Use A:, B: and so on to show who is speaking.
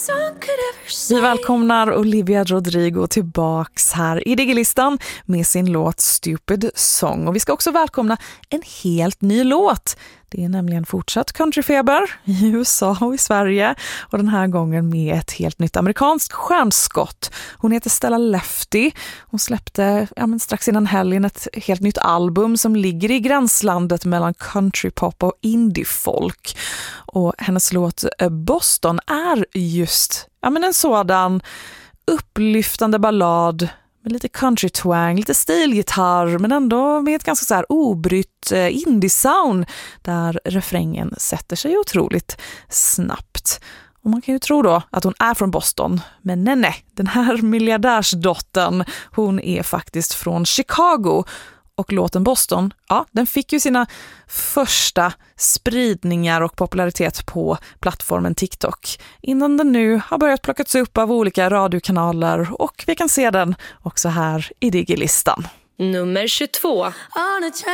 A: Vi välkomnar Olivia Rodrigo tillbaks här i Digilistan med sin låt Stupid Song. Och vi ska också välkomna en helt ny låt. Det är nämligen fortsatt countryfeber i USA och i Sverige. Och den här gången med ett helt nytt amerikanskt stjärnskott. Hon heter Stella Lefty. Hon släppte strax innan helgen ett helt nytt album som ligger i gränslandet mellan countrypop och indiefolk. Och hennes låt Boston är just en sådan upplyftande ballad med lite country-twang, lite stilgitarr men ändå med ett ganska så här obrytt indie-sound där refrängen sätter sig otroligt snabbt. Och man kan ju tro då att hon är från Boston, men nej, den här miljardärsdottern, hon är faktiskt från Chicago. Och låten Boston, den fick ju sina första spridningar och popularitet på plattformen TikTok. Innan den nu har börjat plockas upp av olika radiokanaler och vi kan se den också här i Digilistan.
B: Nummer 22.